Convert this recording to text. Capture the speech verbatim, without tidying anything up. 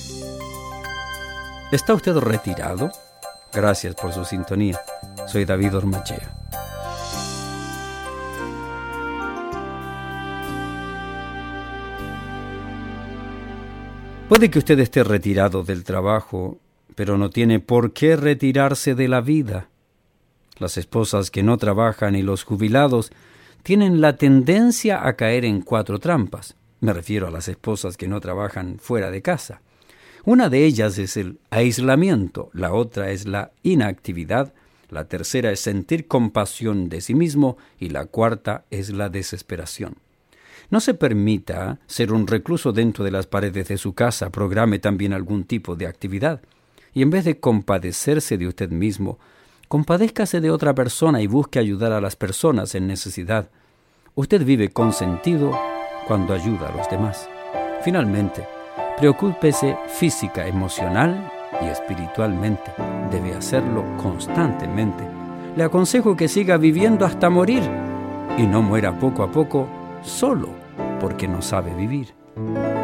¿Está usted retirado? Gracias por su sintonía. Soy David Ormachea. Puede que usted esté retirado del trabajo, pero no tiene por qué retirarse de la vida. Las esposas que no trabajan y los jubilados tienen la tendencia a caer en cuatro trampas. Me refiero a las esposas que no trabajan fuera de casa. Una de ellas es el aislamiento, la otra es la inactividad, la tercera es sentir compasión de sí mismo y la cuarta es la desesperación. No se permita ser un recluso dentro de las paredes de su casa, programe también algún tipo de actividad. Y en vez de compadecerse de usted mismo, compadézcase de otra persona y busque ayudar a las personas en necesidad. Usted vive con sentido cuando ayuda a los demás. Finalmente, preocúpese física, emocional y espiritualmente. Debe hacerlo constantemente. Le aconsejo que siga viviendo hasta morir y no muera poco a poco solo porque no sabe vivir.